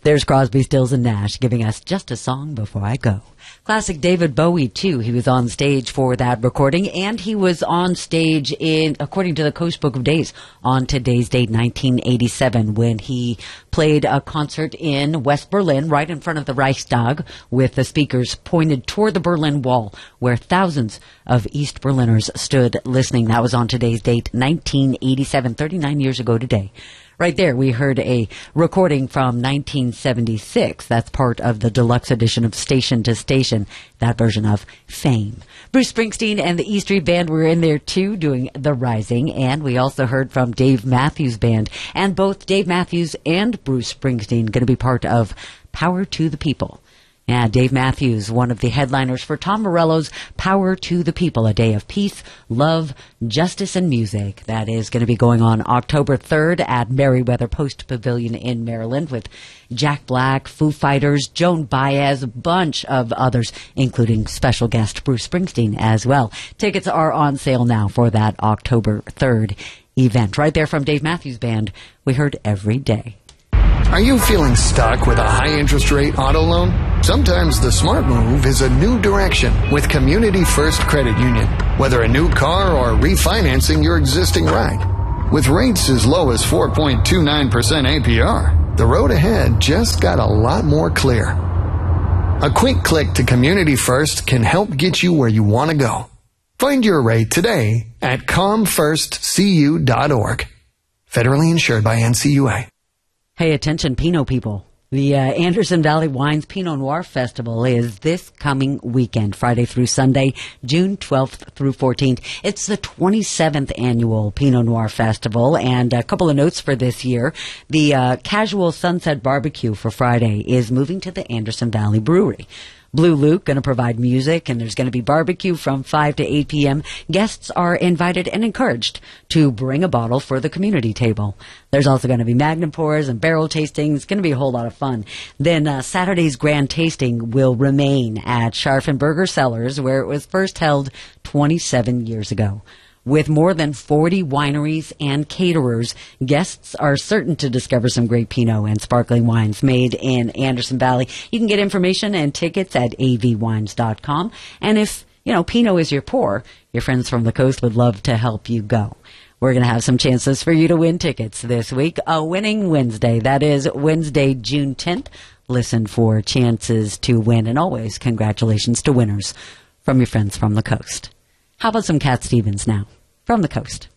There's Crosby, Stills, and Nash giving us Just a Song Before I Go. Classic David Bowie, too. He was on stage for that recording, and he was on stage according to the Coast Book of Days, on today's date, 1987, when he played a concert in West Berlin, right in front of the Reichstag, with the speakers pointed toward the Berlin Wall, where thousands of East Berliners stood listening. That was on today's date, 1987, 39 years ago today. Right there, we heard a recording from 1976. That's part of the deluxe edition of Station to Station, that version of Fame. Bruce Springsteen and the E Street Band were in there, too, doing The Rising. And we also heard from Dave Matthews Band. And both Dave Matthews and Bruce Springsteen going to be part of Power to the People. Yeah, Dave Matthews, one of the headliners for Tom Morello's Power to the People, a day of peace, love, justice, and music. That is going to be going on October 3rd at Merriweather Post Pavilion in Maryland with Jack Black, Foo Fighters, Joan Baez, a bunch of others, including special guest Bruce Springsteen as well. Tickets are on sale now for that October 3rd event. Right there from Dave Matthews Band, we heard Every Day. Are you feeling stuck with a high interest rate auto loan? Sometimes the smart move is a new direction with Community First Credit Union. Whether a new car or refinancing your existing ride. With rates as low as 4.29% APR, the road ahead just got a lot more clear. A quick click to Community First can help get you where you want to go. Find your rate today at comfirstcu.org. Federally insured by NCUA. Hey, attention, Pinot people. The Anderson Valley Wines Pinot Noir Festival is this coming weekend, Friday through Sunday, June 12th through 14th. It's the 27th annual Pinot Noir Festival, and a couple of notes for this year. The Casual Sunset Barbecue for Friday is moving to the Anderson Valley Brewery. Blue Luke going to provide music, and there's going to be barbecue from 5 to 8 p.m. Guests are invited and encouraged to bring a bottle for the community table. There's also going to be magnum pours and barrel tasting. It's going to be a whole lot of fun. Then Saturday's grand tasting will remain at Scharfenberger Cellars, where it was first held 27 years ago. With more than 40 wineries and caterers, guests are certain to discover some great Pinot and sparkling wines made in Anderson Valley. You can get information and tickets at avwines.com. And if, Pinot is your pour, your friends from the coast would love to help you go. We're going to have some chances for you to win tickets this week. A Winning Wednesday. That is Wednesday, June 10th. Listen for chances to win. And always congratulations to winners from your friends from the coast. How about some Cat Stevens now, from the coast?